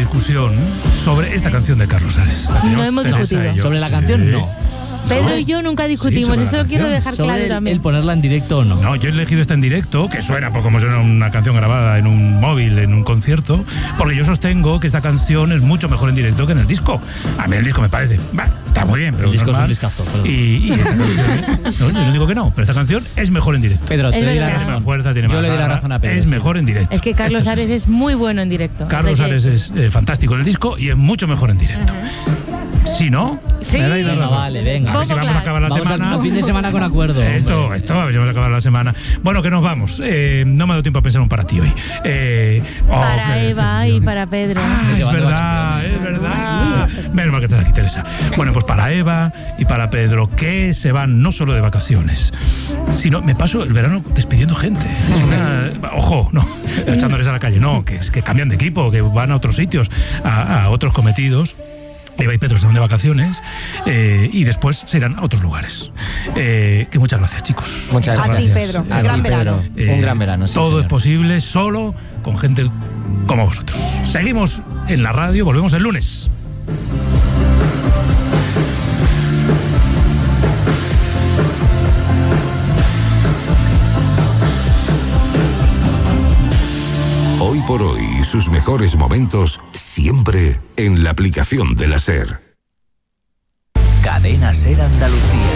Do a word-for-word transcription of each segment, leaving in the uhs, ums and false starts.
discusión sobre esta canción de Carlos Ares. No hemos discutido. Sobre la canción, sí. no. Pedro y yo nunca discutimos, sí, eso lo quiero dejar sobre claro el, también. el ponerla en directo o no. No, yo he elegido esta en directo, que suena pues, como suena una canción grabada en un móvil, en un concierto, porque yo sostengo que esta canción es mucho mejor en directo que en el disco. A mí el disco me parece, bah, está muy bien, pero el disco normal. es un discazo. Perdón. Y, y esta canción, no, yo no digo que no, pero esta canción es mejor en directo. Pedro, te Es doy la verdad. Tiene más razón. fuerza, tiene Yo más le doy la garra, razón a Pedro. es sí. mejor en directo. Es que Carlos Esto Ares así. es muy bueno en directo. Carlos O sea que- Ares es eh, fantástico en el disco y es mucho mejor en directo. Si no, Sí. me dais la Venga, razón. vale, venga. A ver si Vamos vamos a acabar la Vamos semana. al fin de semana con acuerdo. Esto, hombre. esto, a ver si vamos a acabar la semana. Bueno, que nos vamos. Eh, no me ha dado tiempo a pensar un para ti hoy. Eh, oh, Para qué Eva decepción. y para Pedro. Ah, Que se es van de verdad, vacaciones. es verdad. Menos mal que estás aquí, Teresa. Bueno, pues para Eva y para Pedro, que se van no solo de vacaciones, sino me paso el verano despidiendo gente. Es una- ojo, no, echándoles a la calle, no, que, es que cambian de equipo, que van a otros sitios, a, a otros cometidos. Eva y Pedro se van de vacaciones eh, y después se irán a otros lugares. Eh, que muchas gracias, chicos. Muchas A ti, gracias. Pedro. A Gran ti, Pedro. verano. Eh, Un gran verano, sí, todo señor. es posible solo con gente como vosotros. Seguimos en la radio, volvemos el lunes. Hoy por hoy, sus mejores momentos siempre en la aplicación de la SER. Cadena SER Andalucía.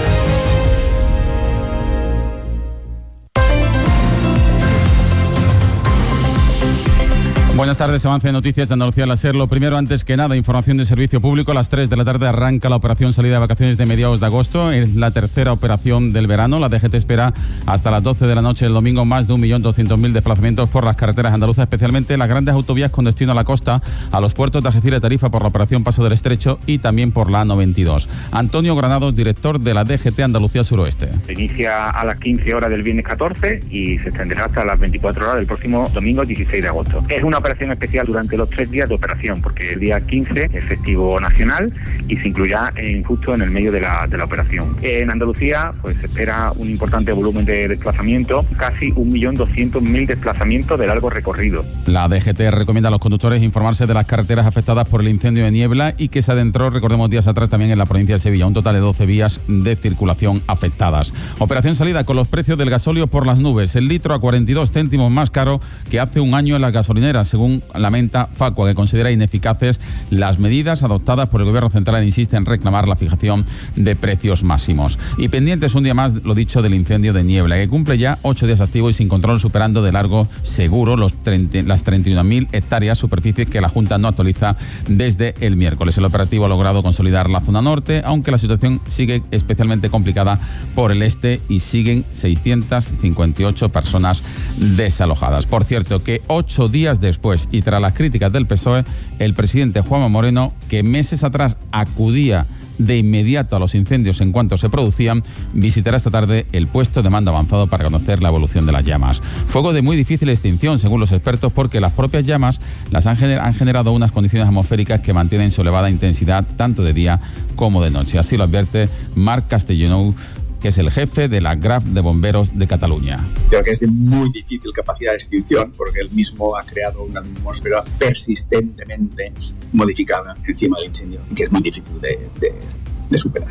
Buenas tardes, avance de noticias de Andalucía la SER. Lo primero, antes que nada, información de servicio público. A las tres de la tarde arranca la operación salida de vacaciones de mediados de agosto. Es la tercera operación del verano. La D G T espera hasta las doce de la noche del domingo más de un millón doscientos mil desplazamientos por las carreteras andaluzas, especialmente las grandes autovías con destino a la costa, a los puertos de Algeciras y Tarifa por la operación Paso del Estrecho y también por la A noventa y dos. Antonio Granados, director de la D G T Andalucía Suroeste. Se inicia a las quince horas del viernes catorce y se extenderá hasta las veinticuatro horas del próximo domingo dieciséis de agosto. Es una operación especial durante los tres días de operación, porque el día quince es festivo nacional y se incluirá en, justo en el medio de la, de la operación. En Andalucía pues se espera un importante volumen de desplazamiento, casi un millón doscientos mil desplazamientos de largo recorrido. La D G T recomienda a los conductores informarse de las carreteras afectadas por el incendio de Niebla y que se adentró, recordemos, días atrás también en la provincia de Sevilla. Un total de doce vías de circulación afectadas. Operación salida con los precios del gasóleo por las nubes. El litro a cuarenta y dos céntimos más caro que hace un año en las gasolineras, según lamenta Facua, que considera ineficaces las medidas adoptadas por el Gobierno Central e insiste en reclamar la fijación de precios máximos. Y pendientes un día más, lo dicho, del incendio de Niebla, que cumple ya ocho días activo y sin control, superando de largo seguro los treinta, las treinta y una mil hectáreas, superficie que la Junta no actualiza desde el miércoles. El operativo ha logrado consolidar la zona norte, aunque la situación sigue especialmente complicada por el este y siguen seiscientas cincuenta y ocho personas desalojadas. Por cierto, que ocho días después y tras las críticas del P S O E, el presidente Juanma Moreno, que meses atrás acudía de inmediato a los incendios en cuanto se producían, visitará esta tarde el puesto de mando avanzado para conocer la evolución de las llamas. Fuego de muy difícil extinción, según los expertos, porque las propias llamas las han, gener- han generado unas condiciones atmosféricas que mantienen su elevada intensidad tanto de día como de noche. Así lo advierte Marc Castellnou, que es el jefe de la G R A F de Bomberos de Cataluña. Creo que es de muy difícil capacidad de extinción porque él mismo ha creado una atmósfera persistentemente modificada encima del incendio, que es muy difícil de, de, de superar.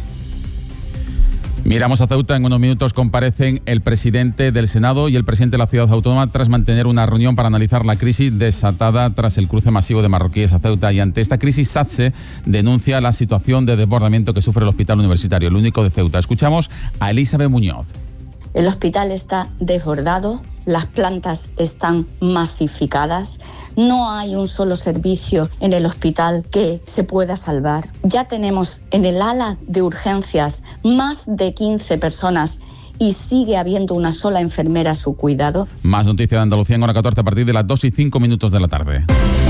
Miramos a Ceuta. En unos minutos comparecen el presidente del Senado y el presidente de la ciudad autónoma tras mantener una reunión para analizar la crisis desatada tras el cruce masivo de marroquíes a Ceuta. Y ante esta crisis, SATSE denuncia la situación de desbordamiento que sufre el hospital universitario, el único de Ceuta. Escuchamos a Elizabeth Muñoz. El hospital está desbordado, las plantas están masificadas, no hay un solo servicio en el hospital que se pueda salvar. Ya tenemos en el ala de urgencias más de quince personas y sigue habiendo una sola enfermera a su cuidado. Más noticias de Andalucía en hora catorce a partir de las dos y cinco minutos de la tarde.